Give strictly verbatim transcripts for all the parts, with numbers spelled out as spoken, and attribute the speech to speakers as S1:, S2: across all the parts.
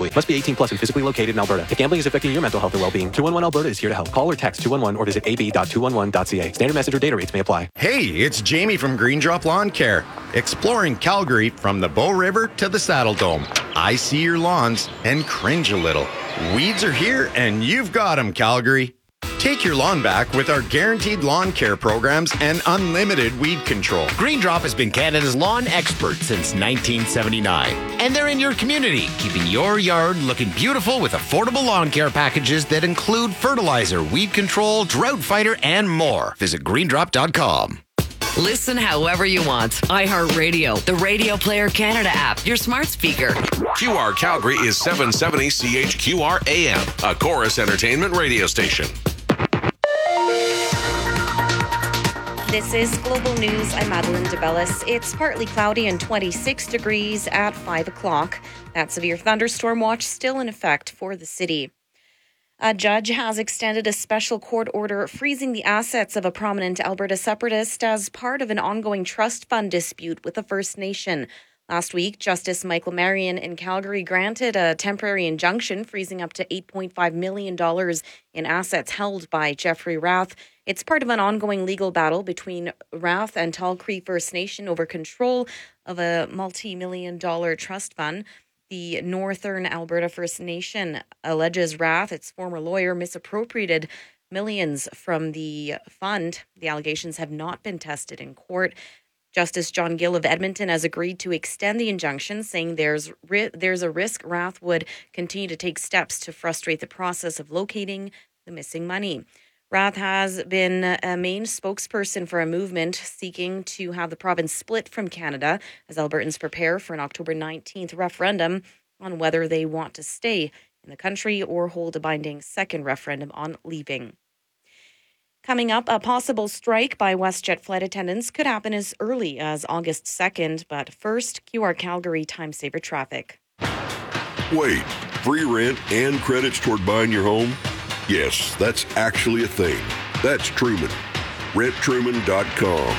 S1: responsibly. Must be eighteen plus and physically located in Alberta. If gambling is affecting your mental health or well-being, two one one Alberta is here to help. Call or text two one one or visit a b dot two one one dot c a. Standard message or data rates may apply.
S2: Hey, it's Jamie from Green Drop Lawn Care. Exploring Calgary from the Bow River to the Saddle Dome. I see your lawns and cringe a little. Weeds are here and you've got them, Calgary. Take your lawn back with our guaranteed lawn care programs and unlimited weed control.
S3: Green Drop has been Canada's lawn expert since nineteen seventy-nine. And they're in your community, keeping your yard looking beautiful with affordable lawn care packages that include fertilizer, weed control, drought fighter, and more. Visit green drop dot com.
S4: Listen however you want. iHeartRadio, the Radio Player Canada app, your smart speaker.
S5: Q R Calgary is seven seventy C H Q R A M, a Chorus Entertainment radio station.
S6: This is Global News. I'm Madeline DeBellis. It's partly cloudy and twenty-six degrees at five o'clock. That severe thunderstorm watch still in effect for the city. A judge has extended a special court order freezing the assets of a prominent Alberta separatist as part of an ongoing trust fund dispute with the First Nation. Last week, Justice Michael Marion in Calgary granted a temporary injunction freezing up to eight point five million dollars in assets held by Jeffrey Rath. It's part of an ongoing legal battle between Rath and Tall Cree First Nation over control of a multi-million dollar trust fund. The Northern Alberta First Nation alleges Rath, its former lawyer, misappropriated millions from the fund. The allegations have not been tested in court. Justice John Gill of Edmonton has agreed to extend the injunction, saying there's ri- there's a risk Rath would continue to take steps to frustrate the process of locating the missing money. Rath has been a main spokesperson for a movement seeking to have the province split from Canada as Albertans prepare for an October nineteenth referendum on whether they want to stay in the country or hold a binding second referendum on leaving. Coming up, a possible strike by WestJet flight attendants could happen as early as August second. But first, Q R Calgary Time Saver traffic.
S7: Wait, free rent and credits toward buying your home? Yes, that's actually a thing. That's Truman. rent truman dot com.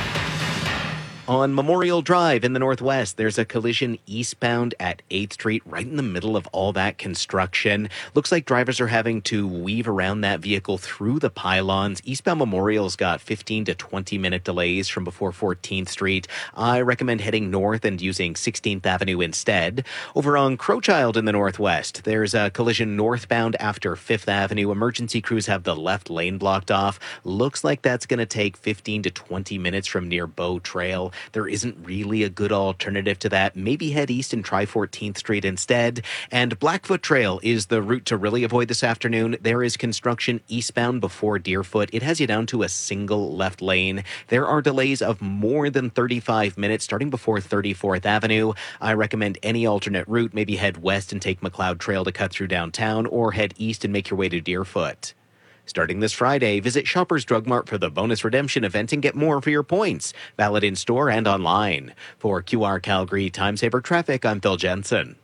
S8: On Memorial Drive in the Northwest, there's a collision eastbound at eighth Street, right in the middle of all that construction. Looks like drivers are having to weave around that vehicle through the pylons. Eastbound Memorial's got fifteen to twenty minute delays from before fourteenth Street. I recommend heading north and using sixteenth Avenue instead. Over on Crowchild in the Northwest, there's a collision northbound after fifth Avenue. Emergency crews have the left lane blocked off. Looks like that's going to take fifteen to twenty minutes from near Bow Trail. There isn't really a good alternative to that. Maybe head east and try fourteenth Street instead. And Blackfoot Trail is the route to really avoid this afternoon. There is construction eastbound before Deerfoot. It has you down to a single left lane. There are delays of more than thirty-five minutes starting before thirty-fourth Avenue. I recommend any alternate route. Maybe head west and take McLeod Trail to cut through downtown, or head east and make your way to Deerfoot. Starting this Friday, visit Shoppers Drug Mart for the bonus redemption event and get more for your points. Valid in store and online. For Q R Calgary Time Saver Traffic, I'm Phil Jensen.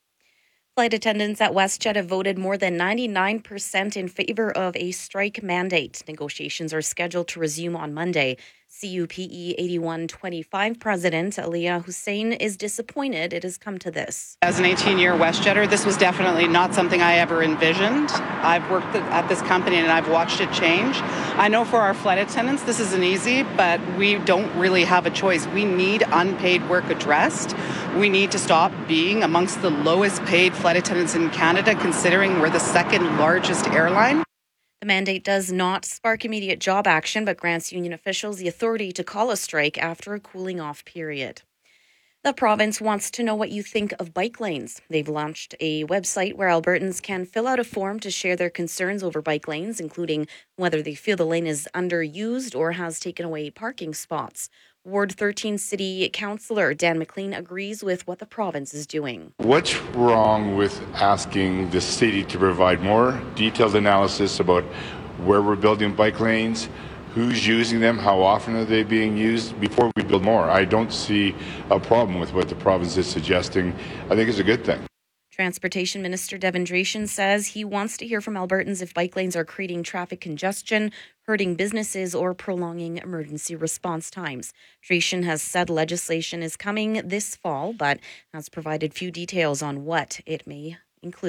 S6: Flight attendants at WestJet have voted more than ninety-nine percent in favor of a strike mandate. Negotiations are scheduled to resume on Monday. C U P E eighty-one twenty-five President Aliyah Hussein is disappointed it has come to this.
S9: As an eighteen-year WestJetter, this was definitely not something I ever envisioned. I've worked at this company and I've watched it change. I know for our flight attendants, this isn't easy, but we don't really have a choice. We need unpaid work addressed. We need to stop being amongst the lowest paid flight attendants in Canada, considering we're the second largest airline.
S6: The mandate does not spark immediate job action, but grants union officials the authority to call a strike after a cooling off period. The province wants to know what you think of bike lanes. They've launched a website where Albertans can fill out a form to share their concerns over bike lanes, including whether they feel the lane is underused or has taken away parking spots. Ward thirteen City Councillor Dan McLean agrees with what the province is doing.
S10: What's wrong with asking the city to provide more detailed analysis about where we're building bike lanes, who's using them, how often are they being used before we build more? I don't see a problem with what the province is suggesting. I think it's a good thing.
S6: Transportation Minister Devin Dracian says he wants to hear from Albertans if bike lanes are creating traffic congestion, hurting businesses, or prolonging emergency response times. Dracian has said legislation is coming this fall, but has provided few details on what it may include.